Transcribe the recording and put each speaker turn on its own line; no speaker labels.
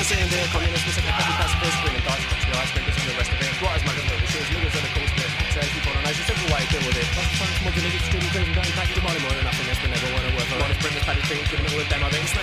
sitting there, communist, was like a copy pacifist, bringing dice, touch the ice, drinkers and the rest of it. Right as my little shoes, niggas are the cool spit. Says people on a nice, simple way to deal with it. Lots of times, small niggas, students, going back to money more than nothing, that's been never won a word for. One is Britain's paddy thing, giving it all a demo of it.